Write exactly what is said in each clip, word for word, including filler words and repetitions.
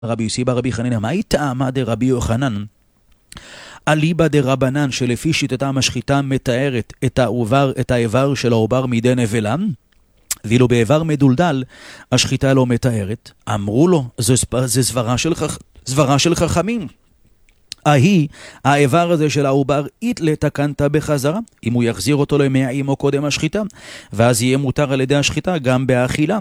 רבי יוסי בר רבי חנינא, מהי טעמה דרבי יוחנן? אליבא דרבנן, שלפי שיטתם השחיטה מתארת את העובר, את האיבר של העובר מידי נבלה, ואילו באיבר מדולדל השחיטה לא מתארת. אמרו לו, זה, זה סברה של, חכ... סברה של חכמים. ההיא, האיבר הזה של העובר, איתלה תקנת בחזרה, אם הוא יחזיר אותו לימי האמו קודם השחיטה, ואז יהיה מותר על ידי השחיטה גם באכילה.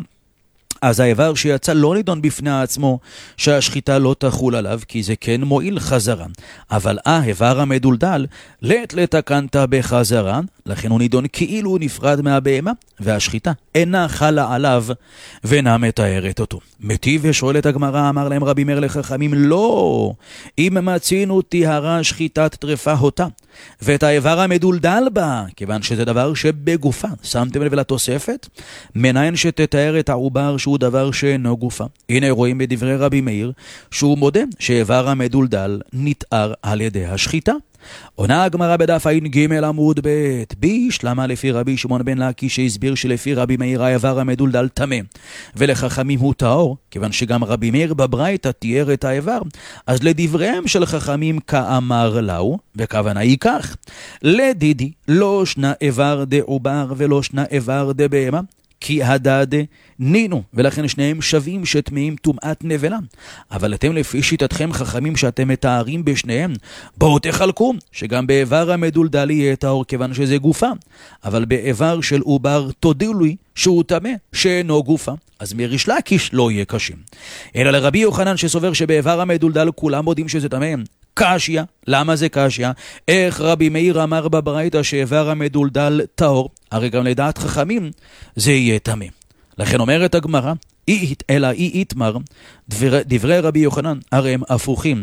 אז האיבר שיצא לא נידון בפני עצמו שהשחיטה לא תחול עליו, כי זה כן מועיל חזרה. אבל האיבר המדולדל, לית לתקנת בחזרה, לכן הוא נידון כאילו הוא נפרד מהבהמה, והשחיטה אינה חלה עליו ואינה מתארת אותו. מטיב ושואל את הגמרא, אמר להם רבי מאיר לחכמים, לא, אם מצינו תיהרה שחיטת טרפה אותה, ואת האיבר המדולדל בה, כיוון שזה דבר שבגופה. שמתם לב לתוספת? מניין שתתאר את העובר שהוא דבר שאינו גופה. הנה רואים בדברי רבי מאיר שהוא מודה שאיבר המדולדל נתאר על ידי השחיטה. עונה הגמרא בדף ע"ג עמוד ב', בישלמה לפי רבי שמעון בן לקיש שהסביר שלפי רבי מאיר האיבר המדולדל טמא ולחכמים הוא טהור, כיוון שגם רבי מאיר בברייתא תיאר את האיבר, אז לדבריהם של חכמים כאמר לאו, וכוונה היא כך: לדידי לא שנה איבר דעובר ולא שנה איבר דבהמה, כי הדד נינו, ולכן שניהם שווים שטמאים טומאת נבלה. אבל אתם לפי שיטתכם חכמים שאתם מתארים בשניהם, בואו תחלקו שגם באיבר המדולדל יהיה טהור כיוון שזה גופה, אבל באיבר של עובר תודיעו לי שהוא טמא שאינו גופה, אז מריש לקיש לא יהיה קשים. אלא לרבי יוחנן שסובר שבאיבר המדולדל כולם מודים שזה טמא, קשיא. למה זה קשיא? איך רבי מאיר אמר בברייתא שאיבר המדולדל טהור? הרי גם לדעת חכמים זה יהיה טמא. לכן אומרת הגמרא, אלא אי איתמר, דברי, דברי רבי יוחנן הרי הם הפוכים,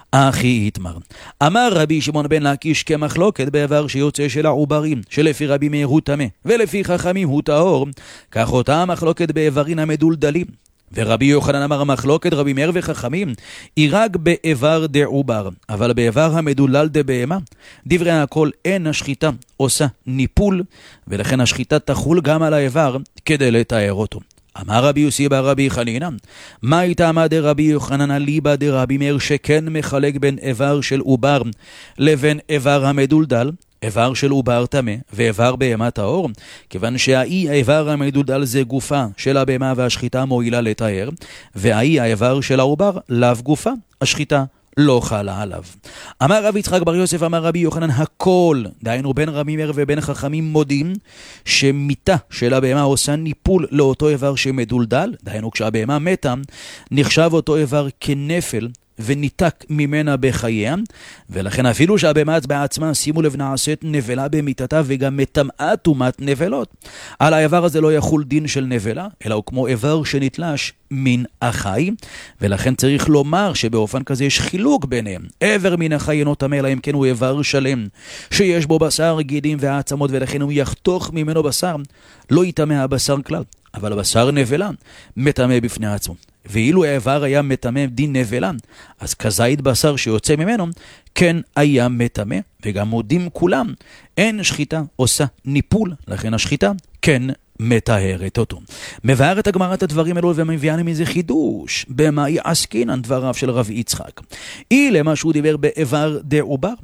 אחי איתמר. אמר רבי שמעון בן לקיש כמחלוקת באיבר שיוצא של העוברים, שלפי רבי מאיר הוא טמא ולפי חכמים הוא טהור, כך אותה המחלוקת באיברים המדולדלים. ורבי יוחנן אמר מחלוקת רבי מאיר וחכמים היא רק באיבר דעובר, אבל באיבר המדולל דבהמה דברי הכל אין השחיטה עושה ניפול, ולכן השחיטה תחול גם על האיבר כדי לתאר אותו. אמר רבי יוסי בר רבי חנינא, מה הייתה טעמה דרבי יוחנן אליבא דרבי מאיר שכן מחלק בין איבר של עובר לבין איבר המדולדל? איבר של עובר טמא ואיבר בהמה טהור, כיוון שהאי האיבר המדולדל זה גופה של הבהמה והשחיטה מועילה לתאר, והאי האיבר של העובר לאו גופה, השחיטה לא חלה עליו. אמר רבי יצחק בר יוסף אמר רבי יוחנן, הכל, דהיינו בין רבי מאיר ובין חכמים מודים שמיתה של הבהמה עושה ניפול לאותו איבר שמדולדל, דהיינו כשהבהמה מתה נחשב אותו איבר כנפל וניתק ממנה בחייה, ולכן אפילו שהבהמה בעצמה, שימו לב, נעשית נבלה במיתתה וגם מטמאה טומאת נבלות, על האיבר הזה לא יחול דין של נבלה, אלא הוא כמו איבר שנתלש מן החי, ולכן צריך לומר שבאופן כזה יש חילוק ביניהם. איבר מן החי אינו טמא אלא אם כן הוא איבר שלם שיש בו בשר, גידים ועצמות, ולכן הוא יחתוך ממנו בשר, לא יטמא הבשר כלל, אבל בשר נבלה מטמא בפני עצמו. ואילו האיבר היה מטמא דין נבלה, אז כזית בשר שיוצא ממנו כן היה מטמא, וגם מודים כולם אין שחיטה עושה ניפול, לכן השחיטה כן מטהרת אותו. מבארת הגמרא את הדברים אלו ומביאה להם איזה חידוש במה עסקינן דבריו של רבי יצחק. אי למה שהוא דיבר באיבר דעובר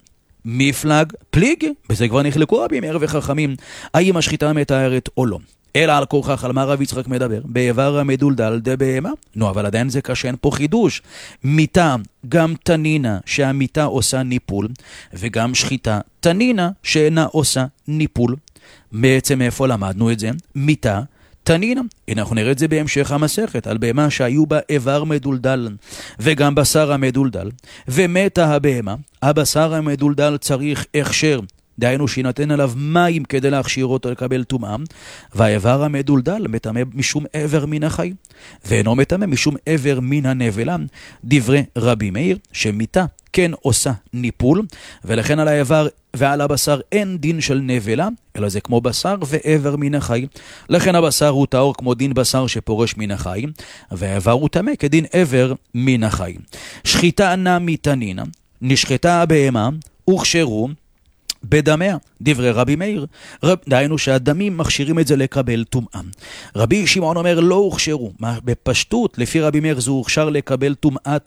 מפלג פליג, בזה כבר נחלקו רבי מאיר וחכמים האם השחיטה מטהרת או לא. אלא על כורכך על מה רבי יצחק מדבר באיבר המדולדל דבהמה. נו, אבל עדיין זה קשה, אין פה חידוש. מיתה גם תנינה שהמיתה עושה ניפול, וגם שחיטה תנינה שאינה עושה ניפול. בעצם איפה למדנו את זה? מיתה תנינה. הנה אנחנו נראה את זה בהמשך המסכת על בהמה שהיו בה איבר מדולדל וגם בשר המדולדל, ומתה הבהמה, הבשר המדולדל צריך הכשר, דהיינו שינתן עליו מים כדי להכשיר אותו לקבל טומאה, והאיבר המדולדל מטמא משום עבר מן החי, ואינו מטמא משום עבר מן הנבלה. דברי רבי מאיר שמיתה כן עושה ניפול, ולכן על האיבר ועל הבשר אין דין של נבלה, אלא זה כמו בשר ועבר מן החי. לכן הבשר הוא טהור כמו דין בשר שפורש מן החי, והאיבר הוא טמא כדין עבר מן החי. שחיטה נמי תנינה, נשחטה הבהמה, הוכשרו, בדמיה, דברי רבי מאיר, רב, דהיינו שהדמים מכשירים את זה לקבל טומאה. רבי שמעון אומר לא הוכשרו, בפשטות לפי רבי מאיר זה הוכשר לקבל טומאת